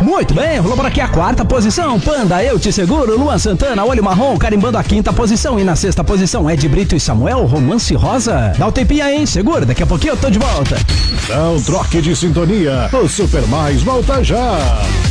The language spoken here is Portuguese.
Muito bem, rolou por aqui a quarta posição. Panda, Eu Te Seguro, Luan Santana, Olho Marrom, carimbando a quinta posição. E na sexta posição, Ed Brito e Samuel, Romance Rosa. Dá um tempinho aí, hein? Segura, daqui a pouquinho eu tô de volta. Não troque de sintonia, o Super Mais volta já.